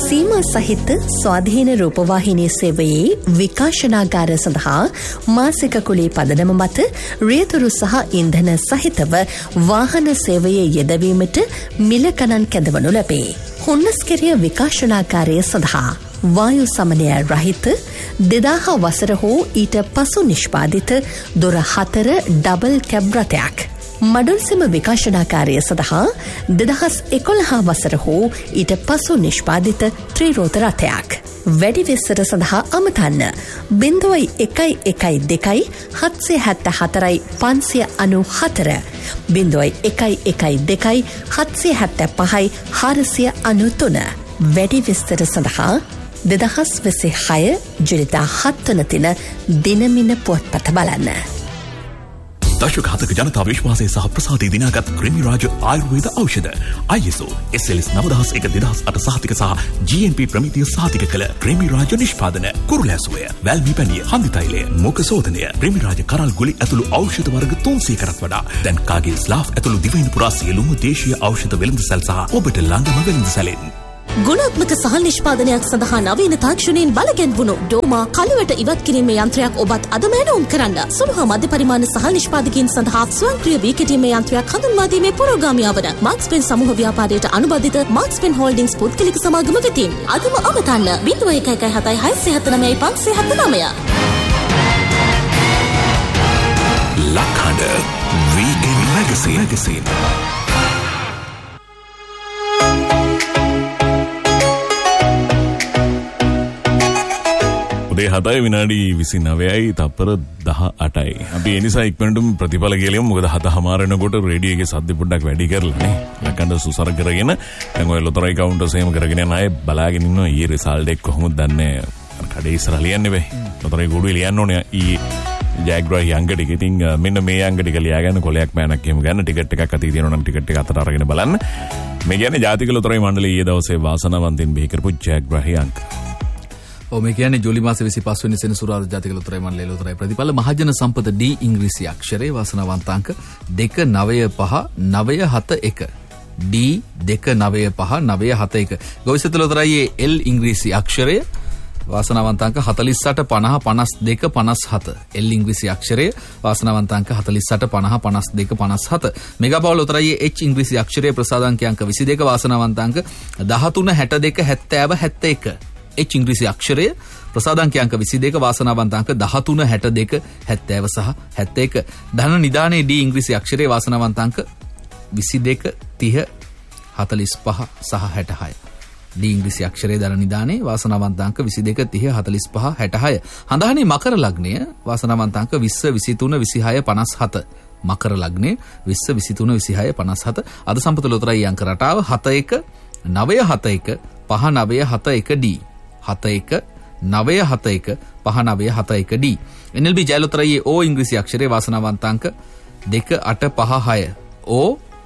සීමා සහිත ස්වාධීන රූපවාහිනී සේවයේ විකාශනාගාර සඳහා මාසික කුලී පදනම මත රියදුරු සහ ඉන්ධන සහිතව වාහන සේවයේ යෙදවීමට මිල ගණන් කැඳවනු ලැබේ. හුන්නස්කෙරිය විකාශනාගාරය සඳහා වායු සමනය රහිත 2000 වසර හෝ ඊට පසු නිෂ්පාදිත දොර 4 ඩබල් කැබ් රථයක්. මඩුල්සෙම විකාශනාකාරය සඳහා 2011 වසර හෝ ඊට පසු නිෂ්පාදිත ත්‍රිරෝද රථයක්. වැඩි විස්තර සඳහා අමතන්න 0112 774 594 0112 775 493. වැඩි විස්තර සඳහා 2026 ජුලිදා 7 වන දින දිනමින පුවත්පත බලන්න. දශක 7ක ජනතා විශ්වාසය සහ ප්‍රසාදය දිනාගත් ක්‍රිමිරාජ ආයුර්වේද ඖෂධ ISO SLS 9001 සහතික සහ GMP ප්‍රමිතිය සහතික කළ ක්‍රිමිරාජ නිෂ්පාදන කුරුලැසුවය, වැල්මි පැණිය, හන්දි තෛලය, මුඛ සෝදනය, ක්‍රිමිරාජ කරල් ගුලි ඇතුළු ඖෂධ වර්ග 300කටත් වඩා දැන් කාගේ ස්ලාෆ් ඇතුළු දිවයින පුරා සියලුම දේශීය ඖෂධ වෙළඳසැල් සහ ඔබට ළඟම වෙළඳසැලෙන්. ගුණාත්මක සහල් නිෂ්පාදනයක් සඳහා නවීන තාක්ෂණයෙන් බලගැන්වුණු ඩෝමා කලවට ඉවත් කිරීමේ යන්ත්‍රයක් ඔබත් අදම ඇනවුම් කරන්න. සුළු හා මධ්‍ය පරිමාණ සහල් නිෂ්පාදකයන් සඳහා ස්වයංක්‍රීය වී කෙටීමේ යන්ත්‍රයක් හඳුන්වා දීමේ පුරෝගාමියා වන මාක්ස්පෙන් සමූහ ව්‍යාපාරයට අනුබද්ධිත මාක්ස්පෙන් හෝල්ඩින්ග්ස් පුද්ගලික සමාගම වෙතින් අදම අමතන්න 0117 679 579. ලක්හඬ වීගෙන් මැගසින්. උදේ 7 විනාඩි 29යි තප්පර 18යි. අපි ඒ නිසා ඉක්මනටම ප්‍රතිඵල කියලියමු. මොකද 7:00 වෙනකොට රේඩියෝ එකේ සද්ද පොඩ්ඩක් වැඩි කරලා නේ. ලකඬ සුසර කරගෙන දැන් ඔය ලොතරැයි කවුන්ටර්ස් එහෙම කරගෙන යන අය බලාගෙන ඉන්නවා ඊයේ රිසල්ට් එක කොහොමද දන්නේ. කඩේ ඉස්සරහ ලියන්නේ වෙයි. ලොතරැයි ගොඩුවේ ලියන්න ඕනේ ඊයේ ජයග්‍රහී අංක ටික. ඉතින් මෙන්න මේ අංක ටික ලියාගන්න කොලයක් මෑනක් එහෙම ගන්න ටිකට් එකක් අතේ තියෙනවා නම් ටිකට් එක අතට අරගෙන බලන්න. මේ කියන්නේ ජාතික ලොතරැයි මණ්ඩලයේ ඊයේ දවසේ වාසනාවන්තයින් බිහි කරපු ජයග්‍රහී අංක. මේ කියන්නේ ජූලි මාසේ 25 වෙනි සෙනසුරාදා ජාතික ලොතරැයි මණ්ඩලයේ ලොතරැයි ප්‍රතිඵල මහජන සම්පත D ඉංග්‍රීසි අක්ෂරයේ වාසනාවන්ත අංක 295971 D 295971 ගොවිසත ලොතරැයියේ L ඉංග්‍රීසි අක්ෂරය වාසනාවන්ත අංක 48 50 52 57 L ඉංග්‍රීසි අක්ෂරය වාසනාවන්ත අංක 48 50 52 57 මෙගාපවුල් ලොතරැයියේ H ඉංග්‍රීසි අක්ෂරයේ ප්‍රසාදාංක අංක 22 වාසනාවන්ත අංක 13 62 70 71 H ඉංග්‍රීසි අක්ෂරය ප්‍රසාදාංක අංක 22 වාසනාවන්ත අංක 13 62 70 සහ 71 ධන නිදානේ D ඉංග්‍රීසි අක්ෂරයේ වාසනාවන්ත අංක 22 30 45 සහ 66 D ඉංග්‍රීසි අක්ෂරයේ ධන නිදානේ වාසනාවන්ත අංක 22 30 45 66 හඳහනේ මකර ලග්නය වාසනාවන්ත අංක 20 23 26 57 මකර ලග්නය 20 23 26 57 අද සම්පත ලොතරැයි අංක රටාව 71 971 5971 D 71 971 5971 D NLB ජයලොතරැයියේ O ඉංග්‍රීසි අක්ෂරයේ වාසනාවන්ත අංක 2856 O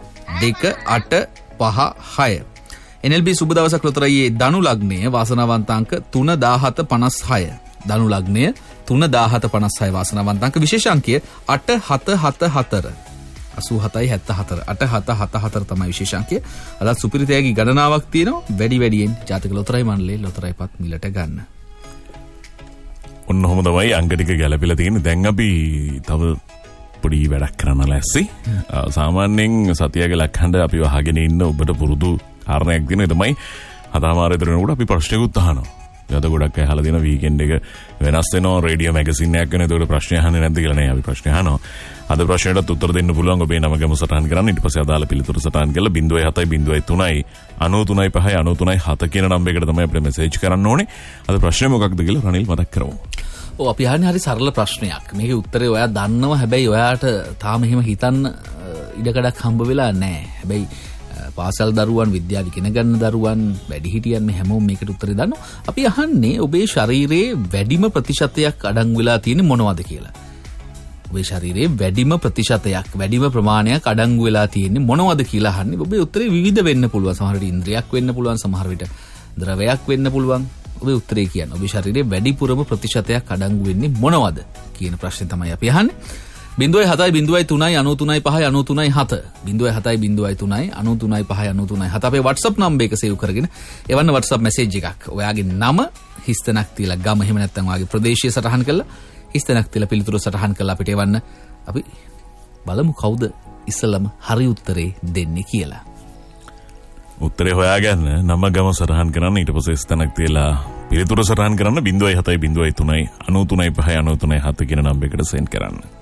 2856 NLB සුබ දවසක් ලොතරැයියේ ධනු ලග්නය වාසනාවන්ත අංක 3756 ධනු ලග්නය 3756 වාසනාවන්ත අංක විශේෂ අංකය 8774 8774 8774 තමයි විශේෂ අංකය. අදත් සුපිරිතයගේ ගණනාවක් තියෙනවා. වැඩියෙන් ජාතික ලොතරැයි මණ්ඩලයේ ලොතරැයිපත් මිලට ගන්න. ඔන්න ඔහොම තමයි අංක ටික ගැලපිලා තියෙන්නේ. දැන් අපි තව පොඩි වැඩක් කරන්න ලැස්සි. සාමාන්‍යයෙන් සතියගේ ලක්හඬ අපි වහගෙන ඉන්න ඔබට පුරුදු කාරණයක් තියෙනවා. ඒ තමයි 7:00 වෙනකොට අපි ප්‍රශ්නකුත් අහනවා. යද ගොඩක් අහලා දෙන වීකෙන්ඩ් එක වෙනස් වෙනවා. රේඩියෝ මැගසින් එකක් වෙන. ඒකට ප්‍රශ්න අහන්නේ නැද්ද කියලා නේ අපි ප්‍රශ්න අහනවා. අද ප්‍රශ්නෙට උත්තර දෙන්න පුළුවන් ඔබේ නම ගම සටහන් කරන්න. ඊට පස්සේ අදාළ පිළිතුරු සටහන් කරලා 07 03 93 5 93 7 කියන නම්බරයකට තමයි අපිට මෙසේජ් කරන්න ඕනේ. අද ප්‍රශ්නේ මොකක්ද කියලා රනිල් මතක් කරමු. අපි අහන්නේ හරි සරල ප්‍රශ්නයක්. මේකේ උත්තරේ ඔයා දන්නවා. හැබැයි ඔයාට තාම එහෙම හිතන්න ඉඩකඩක් හම්බ වෙලා නැහැ. හැබැයි පාසල් දරුවන් විද්‍යාව ඉගෙන ගන්න දරුවන් වැඩිහිටියන් මේ හැමෝම මේකට උත්තරේ දන්නවා. අපි අහන්නේ ඔබේ ශරීරයේ වැඩිම ප්‍රතිශතයක් අඩංගු වෙලා තියෙන්නේ මොනවද කියලා. ඔබේ ශරීරයේ වැඩිම ප්‍රතිශතයක් වැඩිම ප්‍රමාණයක් අඩංගු වෙලා තියෙන්නේ මොනවද කියලා අහන්නේ. ඔබේ උත්තරේ විවිධ වෙන්න පුළුවන්. සමහර විට ඉන්ද්‍රියක් වෙන්න පුළුවන්. සමහර විට ද්‍රවයක් වෙන්න පුළුවන්. ඔබේ උත්තරේ කියන්න. ඔබේ ශරීරයේ වැඩිපුරම ප්‍රතිශතයක් අඩංගු වෙන්නේ මොනවද කියන ප්‍රශ්නේ තමයි අපි අහන්නේ. අපේ WhatsApp නම්බර් එක සේව් කරගෙන එවන්න WhatsApp මැසේජ් එකක්. ඔයාගේ නම හිස්තැනක් තියලා ගම එහෙම නැත්නම් ඔයාගේ ප්‍රදේශය සටහන් කරලා හිස්තැනක් තියලා පිළිතුරු සටහන් කරලා අපිට එවන්න. අපි බලමු කවුද ඉස්සලම හරි උත්තරේ දෙන්නේ කියලා. උත්තරේ හොයාගන්න නම ගම සටහන් කරන්න ඊට පස්සේ හිස්තැනක් තියලා පිළිතුරු සටහන් කරන්න 0703 93 5 93 7 කියන නම්බර් එකට සෙන්ඩ් කරන්න.